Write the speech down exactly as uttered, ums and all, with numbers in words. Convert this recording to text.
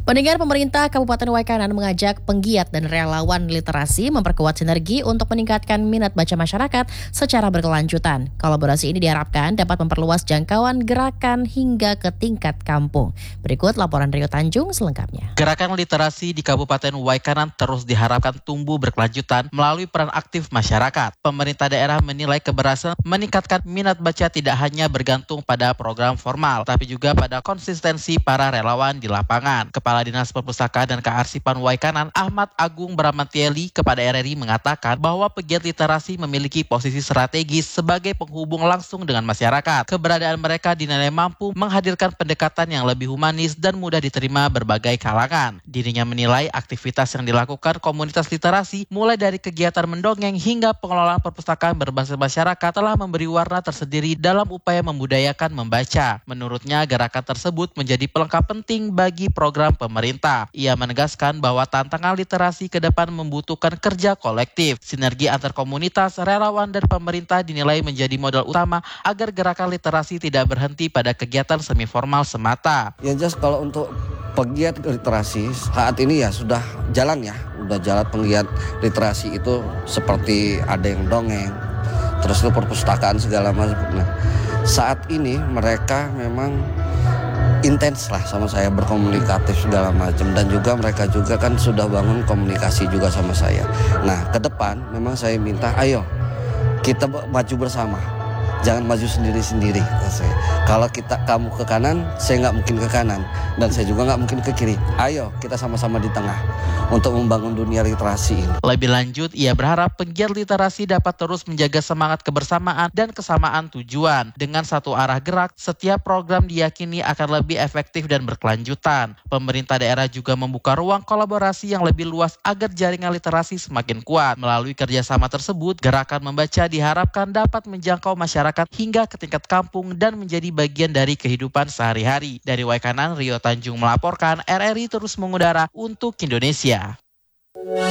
Pendengar, pemerintah Kabupaten Waikanan mengajak penggiat dan relawan literasi memperkuat sinergi untuk meningkatkan minat baca masyarakat secara berkelanjutan. Kolaborasi ini diharapkan dapat memperluas jangkauan gerakan hingga ke tingkat kampung. Berikut laporan Rio Tanjung selengkapnya. Gerakan literasi di Kabupaten Waikanan terus diharapkan tumbuh berkelanjutan melalui peran aktif masyarakat. Pemerintah daerah menilai keberhasilan meningkatkan minat baca tidak hanya bergantung pada program formal, tapi juga pada konsistensi para relawan di lapangan. Kepala Dinas Perpustakaan dan Kearsipan Waikanan, Ahmad Agung Bramatieli, kepada R R I mengatakan bahwa pegiat literasi memiliki posisi strategis sebagai penghubung langsung dengan masyarakat. Keberadaan mereka dinilai mampu menghadirkan pendekatan yang lebih humanis dan mudah diterima berbagai kalangan. Dirinya menilai aktivitas yang dilakukan komunitas literasi, mulai dari kegiatan mendongeng hingga pengelolaan perpustakaan berbasis masyarakat, telah memberi warna tersendiri dalam upaya membudayakan membaca. Menurutnya, gerakan tersebut menjadi pelengkap penting bagi program pemerintah. Ia menegaskan bahwa tantangan literasi ke depan membutuhkan kerja kolektif. Sinergi antar komunitas, relawan, dan pemerintah dinilai menjadi modal utama agar gerakan literasi tidak berhenti pada kegiatan semi formal semata. Yang jelas kalau untuk pegiat literasi saat ini ya sudah jalan ya, udah jalan pegiat literasi itu seperti ada yang dongeng, terus itu perpustakaan segala macam. Nah, saat ini mereka memang intens lah sama saya, berkomunikatif segala macam, dan juga mereka juga kan sudah bangun komunikasi juga sama saya. Nah, ke depan memang saya minta ayo kita maju bersama, jangan maju sendiri-sendiri. Kalau kita kamu ke kanan, saya nggak mungkin ke kanan, dan saya juga nggak mungkin ke kiri. Ayo kita sama-sama di tengah untuk membangun dunia literasi ini. Lebih lanjut, ia berharap penggiat literasi dapat terus menjaga semangat kebersamaan dan kesamaan tujuan. Dengan satu arah gerak, setiap program diyakini akan lebih efektif dan berkelanjutan. Pemerintah daerah juga membuka ruang kolaborasi yang lebih luas agar jaringan literasi semakin kuat. Melalui kerjasama tersebut, gerakan membaca diharapkan dapat menjangkau masyarakat hingga ke tingkat kampung dan menjadi bagian dari kehidupan sehari-hari. Dari Waikanan, Rio Tanjung melaporkan. R R I terus mengudara untuk Indonesia.